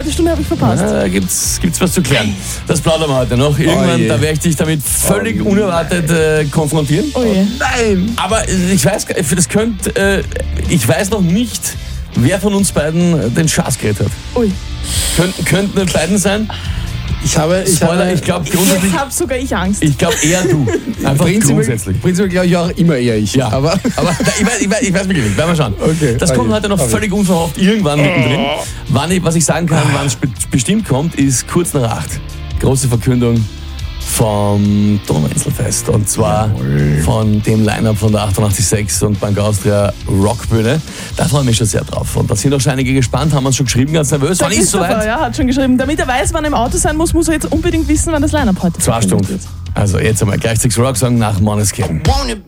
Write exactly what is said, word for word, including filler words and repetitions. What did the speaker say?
zweite Stunde habe ich verpasst. Ja, da gibt's, gibt's was zu klären. Das plaudern wir heute noch. Irgendwann, Oh da werde ich dich damit völlig Oh unerwartet äh, konfrontieren. Oh je. Nein! Aber ich weiß, das könnte, äh, ich weiß noch nicht, wer von uns beiden den Schaßgerät hat. Ui. Könnten, könnten es beiden sein? Ich habe, ich Spoiler, habe, ich glaube grundsätzlich, Jetzt habe sogar ich Angst. ich glaube eher du. Einfach prinzipiell, grundsätzlich. prinzipiell glaube ich auch immer eher ich. Ja, Aber aber da, ich, weiß, ich, weiß, ich weiß wirklich nicht, werden wir schauen. Okay, Das kommt okay, heute noch okay. völlig unverhofft irgendwann mittendrin. Wann ich, was ich sagen kann, wann es be- bestimmt kommt, ist kurz nach acht. Große Verkündung vom Donauinselfest. Und zwar von dem Line-Up von der achtundachtzig Komma sechs und Bank Austria Rockbühne. Da freue ich mich schon sehr drauf. Und da sind auch schon einige gespannt, haben uns schon geschrieben, ganz nervös. Wann ist es Christopher, soweit? ja, hat schon geschrieben. Damit er weiß, wann er im Auto sein muss, muss er jetzt unbedingt wissen, wann das Line-Up heute Zwei verkündet Stunden. wird. Also jetzt einmal gleich sechs Rock sagen nach Måneskin. Want it